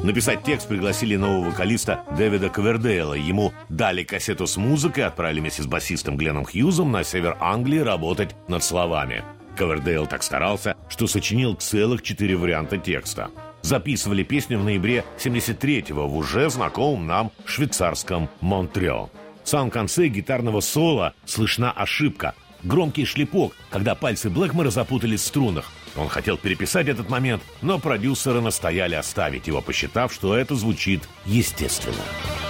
Написать текст пригласили нового вокалиста Дэвида Ковердейла. Ему дали кассету с музыкой, отправили вместе с басистом Гленном Хьюзом на север Англии работать над словами. Ковердейл так старался, что сочинил целых 4 варианта текста. Записывали песню в ноябре 73-го в уже знакомом нам швейцарском Монтрео. В самом конце гитарного соло слышна ошибка. Громкий шлепок, когда пальцы Блэкмора запутались в струнах. Он хотел переписать этот момент, но продюсеры настояли оставить его, посчитав, что это звучит естественно.